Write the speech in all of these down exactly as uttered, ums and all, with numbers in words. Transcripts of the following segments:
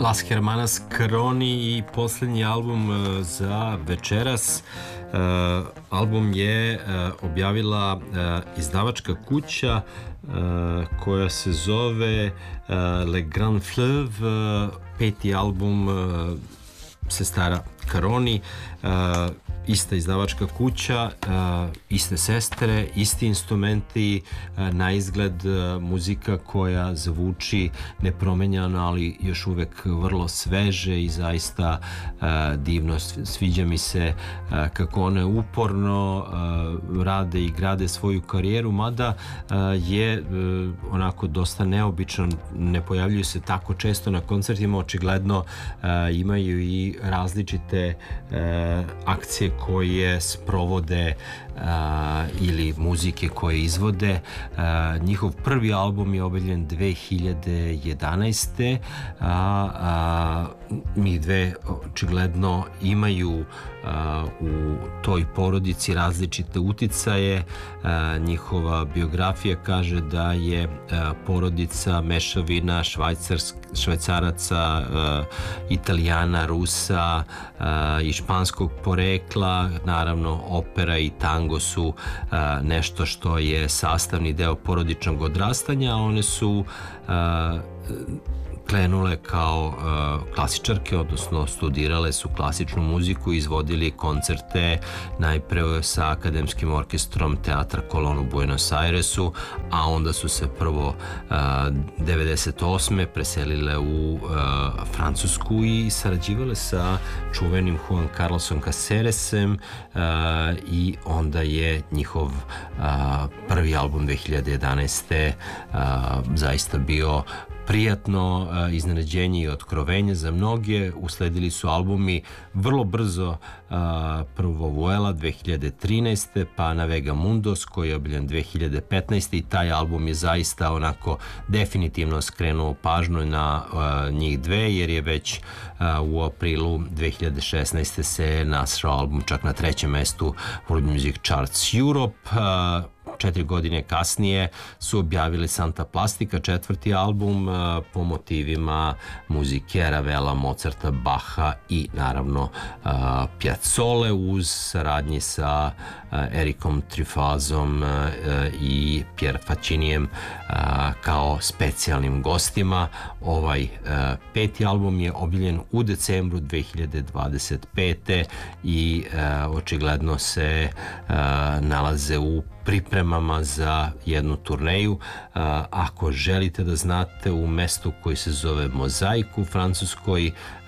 Las Hermanas Caroni i posljednji album za večeras. Uh, album je uh, objavila uh, izdavačka kuća uh, koja se zove uh, Le Grand Fleuve. Uh, peti album uh, sestara Caroni, uh, ista izdavačka kuća, uh, iste sestre, isti instrumenti, uh, na izgled uh, muzika koja zvuči nepromenjano, ali još uvek vrlo sveže i zaista uh, divno. Sviđa mi se uh, kako one uporno uh, rade i grade svoju karijeru, mada uh, je uh, onako dosta neobičan, ne pojavljuju se tako često na koncertima, očigledno uh, imaju i različite uh, akcije koje sprovode uh, ili muzike koje izvode. Uh, njihov prvi album je objavljen dve hiljade jedanaeste. A, a mi dve očigledno imaju uh, u toj porodici različite uticaje. Uh, njihova biografija kaže da je uh, porodica mešavina švajcarsk, švajcaraca, uh, Italijana, Rusa uh, i španskog porekla. Naravno, opera i tango su uh, nešto što je sastavni deo porodičnog odrastanja. One su uh, krenule kao uh, klasičarke, odnosno studirale su klasičnu muziku i izvodili koncerte najpre sa akademskim orkestrom Teatra Colón u Buenos Airesu, a onda su se prvo uh, devedeset osme preselile u uh, Francusku i sarađivale sa čuvenim Juan Carlosom Caceresem uh, i onda je njihov uh, prvi album dve hiljade jedanaeste uh, zaista bio prijatno uh, iznenađenje i otkrovenje za mnoge. Usledili su albumi vrlo brzo, uh, prvo Vuela dve hiljade trinaeste, pa Navega Mundos koji je objavljen dve hiljade petnaeste i taj album je zaista onako definitivno skrenuo pažnju na uh, njih dve, jer je već uh, u aprilu dve hiljade šesnaeste se nasrao album čak na trećem mestu World Music Charts Europe. Uh, Četiri godine kasnije su objavili Santa Plastica, četvrti album uh, po motivima muzike Ravela, Mozarta, Baha i naravno uh, Piazzole uz saradnji sa uh, Erikom Trifazom uh, i Pier Faccinijem uh, kao specijalnim gostima. Ovaj uh, peti album je objavljen u decembru dve hiljade dvadeset pete i uh, očigledno se uh, nalaze u pripremama za jednu turneju. Ako želite da znate, u mestu koji se zove Mozaik u Francuskoj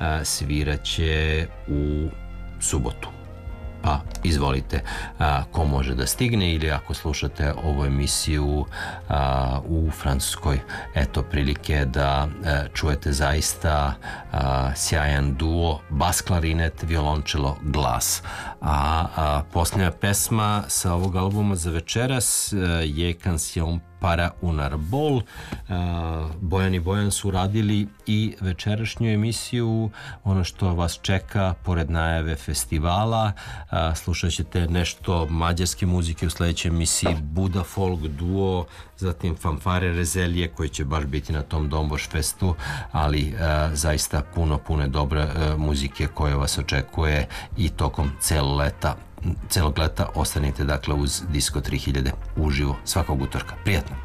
sviraće u subotu. Pa izvolite, a, ko može da stigne, ili ako slušate ovu emisiju a, u Francuskoj, eto prilike da a, čujete zaista a, sjajan duo bas klarinet, violončelo, glas. A, a posljednja pesma sa ovog albuma za večeras a, je Canción para un arbol. Bojan i Bojan su radili i večerašnju emisiju. Ono što vas čeka pored najave festivala, slušat ćete nešto mađarske muzike u sledećoj emisiji, Buda Folk duo, zatim Fanfare Rezelije koji će baš biti na tom Domboš festu, ali zaista puno, puno dobre muzike koje vas očekuje i tokom celog leta. celog leta ostanite dakle uz Disko tri hiljade uživo svakog utorka. Prijatno!